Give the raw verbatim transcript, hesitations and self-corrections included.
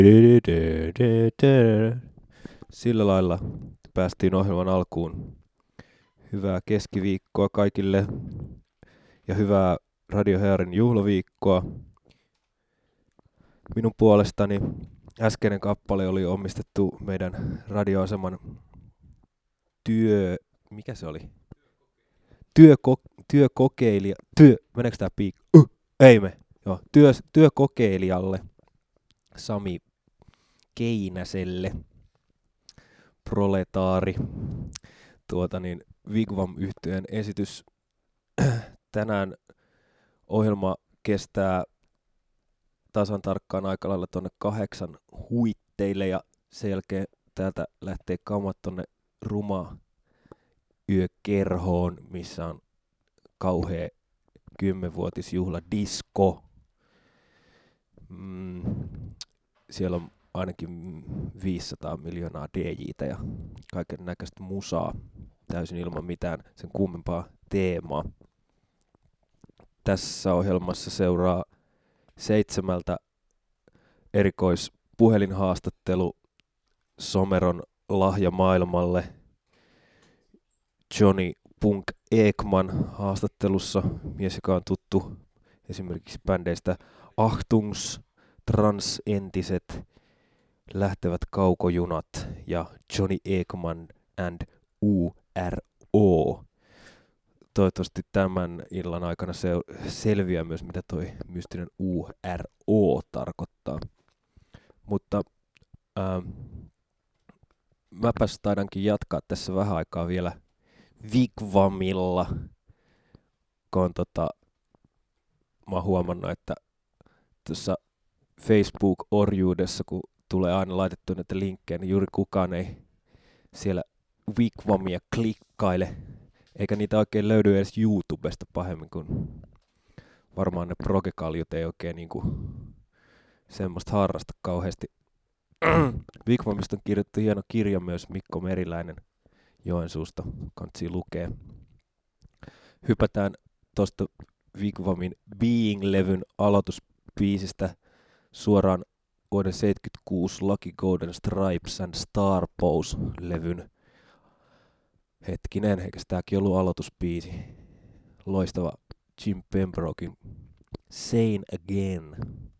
Sillä lailla päästiin ohjelman alkuun. Hyvää keskiviikkoa kaikille ja hyvää Radio Hearin juhlaviikkoa. Minun puolestani äskeinen kappale oli omistettu meidän radioaseman työ... Mikä se oli? Työko, työkokeilija... Työ... Meneekö tää piik... Uh, ei me. Joo, työ, työkokeilijalle Sami Keinäselle. Proletaari. Tuota niin, Wigwam-yhtyeen esitys. Tänään ohjelma kestää tasan tarkkaan aika lailla tonne kahdeksan huitteille ja sen jälkeen täältä lähtee kamat tonne Ruma yökerhoon, missä on kauhea kymmenvuotisjuhla disco. Mm, siellä on ainakin viisisataa miljoonaa D J:tä ja kaiken näköistä musaa täysin ilman mitään sen kummempaa teemaa. Tässä ohjelmassa seuraa seitsemältä erikoispuhelinhaastattelu Someron lahja maailmalle. Johnny Punk Ekman haastattelussa, mies joka on tuttu esimerkiksi bändeistä Achtungs, Transentiset, Lähtevät kaukojunat ja Johnny Ekman and U R O. Toivottavasti tämän illan aikana se selviää myös, mitä toi mystinen U R O tarkoittaa. Mutta ää, mäpäs taidankin jatkaa tässä vähän aikaa vielä Wigwamilla, kun on tota, mä oon huomannut, että tuossa Facebook-orjuudessa, kun tulee aina laitettu näitä linkkejä, niin juuri kukaan ei siellä Wigwamia klikkaile, eikä niitä oikein löydy edes YouTubesta pahemmin, kun varmaan ne progekaljut ei oikein niinku semmoista harrasta kauheasti. Wigwamista on kirjoittu hieno kirja myös Mikko Meriläinen Joensuusta, kantsii lukee. Hypätään tosta Wigwamin Being-levyn aloitusbiisistä suoraan vuoden seitsemänkymmentäkuusi Lucky Golden Stripes and Star Pose-levyn. Hetkinen, eikä tääkin ollut aloitusbiisi. Loistava Jim Pembroken Sane Again.